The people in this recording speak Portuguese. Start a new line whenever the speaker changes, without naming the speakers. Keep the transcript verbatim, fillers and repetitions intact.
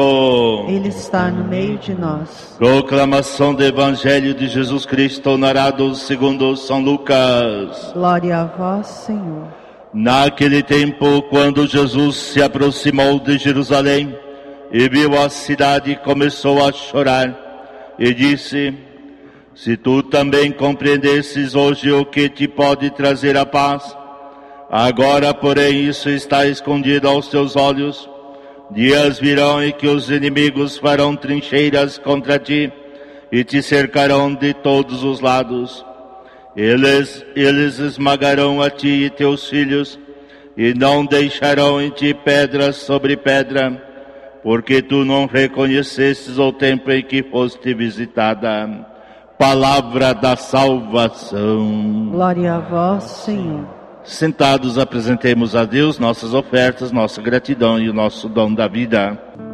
Ele está no meio de nós.
Proclamação do Evangelho de Jesus Cristo narrado segundo São Lucas.
Glória a vós, Senhor.
Naquele tempo, quando Jesus se aproximou de Jerusalém e viu a cidade, começou a chorar e disse: se tu também compreendesses hoje o que te pode trazer a paz, agora, porém, isso está escondido aos teus olhos. Dias virão em que os inimigos farão trincheiras contra ti e te cercarão de todos os lados. Eles, eles esmagarão a ti e teus filhos e não deixarão em ti pedra sobre pedra, porque tu não reconhecestes o tempo em que foste visitada. Palavra da salvação.
Glória a vós, Senhor.
Sentados, apresentemos a Deus nossas ofertas, nossa gratidão e o nosso dom da vida.